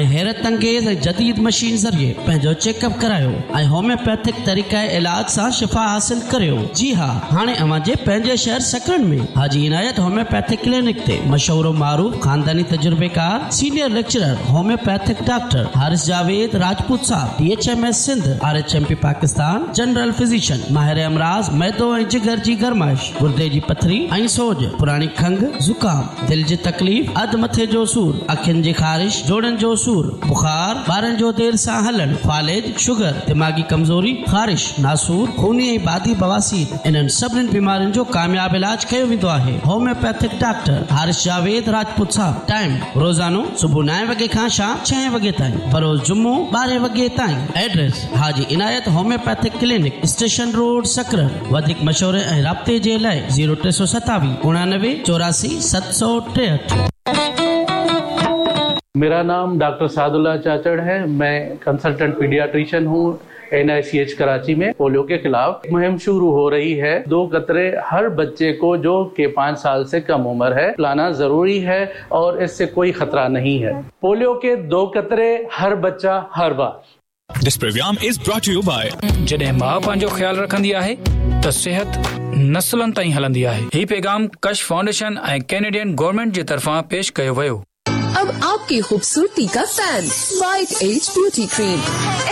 ऐं हैरत अंगेज़ ऐं जदीद मशीन ज़रिए पंहिंजो चेकअप करायो ऐं होम्योपैथिक तरीक़े इलाज सां शिफ़ा हासिल करियो। जी हा, हाणे अवांजे पंहिंजे शहर सकरन में हाजी इनायत होम्योपैथिक क्लिनिक ते मशहूर मारूफ खानदानी तजुर्बेकार senior lecturer homeopathic doctor Haris Javed Rajput साहब DHMS Sindh RHMP Pakistan general physician माहिर अमराज मैदो ऐं जिगर जी गरमाइश गुर्दे जी पथरी ऐं सोज पुरानी खंघ जुकाम दिल जी तकलीफ़ अध मथे जो सूर अखियुनि जी ख़ारिश जोड़नि जो सूर बुखार ॿारनि जो देर सां हलण फालेज शुगर दिमागी कमज़ोरी ख़ारिश नासूर खूनी ऐं बादी बवासीर इन्हनि सभिनी बीमारियुनि जो कामयाब इलाज कयो वेंदो आहे। होम्योपैथिक डॉक्टर हारिस जावेद राजपूत साहब टाइम रोज़ानो सुबुह 9 वगे खां शाम 6 वगे ताईं बरोज़ जुम्मो 12 वगे ताईं। एड्रेस हाजी इनायत होम्योपैथिक क्लिनिक स्टेशन रोड सकरन। वधीक मशवरे ऐं राब्ते जे लाइ 0327 89 84 763। मेरा नाम डॉक्टर सादुल्ला चाचड़ है। मैं कंसल्टेंट पीडियाट्रिशियन हूँ। NICH कराची में पोलियो के खिलाफ मुहिम शुरू हो रही है। 2 कतरे हर बच्चे को जो कि 5 साल से कम उम्र है लाना जरूरी है और इससे कोई खतरा नहीं है। पोलियो के 2 कतरे हर बच्चा हर बार। This program is brought to you by जॾहिं मां पंहिंजो ख्याल रखंदी आहे त सेहत नस्लनि ताईं हलंदी आहे। ही पैगाम कश फाउंडेशन ऐं कैनेडियन गवर्नमेंट जे तरफ़ां पेश कयो वियो। अब आपकी खूबसूरती का fan white age beauty cream